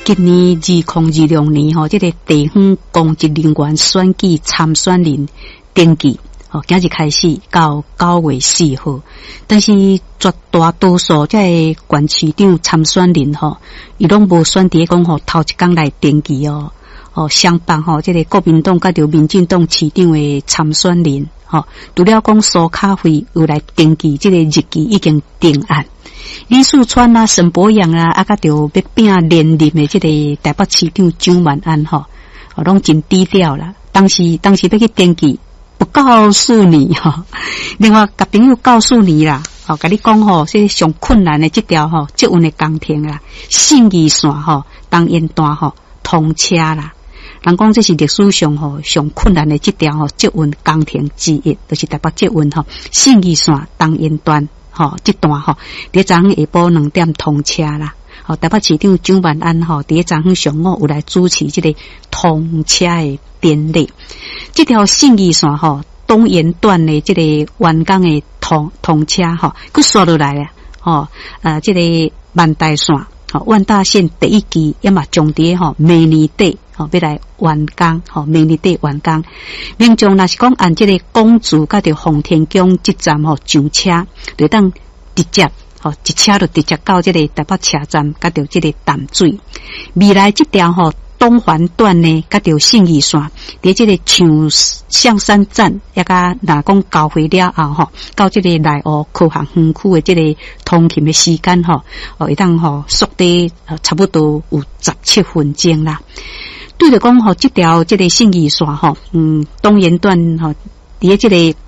今年2026年吼，这个地方公职人员选举参选人登记，今日开始到9月4号，但是绝大多数这个县市长参选人伊拢无选择讲头一天来登记相反这个国民党甲着民进党市长的参选人除了讲苏卡会有来登记，这个日期已经定案。李树川啊、沈伯洋啊，甲着要拼连任的这个台北市长蒋万安拢真低调啦。当时要去登记，不告诉你另外甲朋友告诉你啦，甲你讲这上困难的这条捷运的工程啦，信义线东延段通车啦。人讲这是历史上上困难的这条捷运工程之一，就是台北捷运信义线东延段这段伫昨昏下晡2点通车啦。台北市长蒋万安伫昨昏上午有来主持这个通车的典礼。这条信义线东延段的这个完工的通车佮刷落来啊这个万大线万大线第一期也嘛将伫明年底要来完工明年底完工。民众若是讲按这个公主甲着奉天宫这站上车，就当直接一车就直接到这个台北车站，甲着这个淡水。未来这条东环段呢，甲着信义线，伫这个象山站，也甲若讲交会了后到这个内湖科学园区的这个通勤的时间会当缩短差不多有17分钟啦。对着讲这条这个信义线东延段伫这个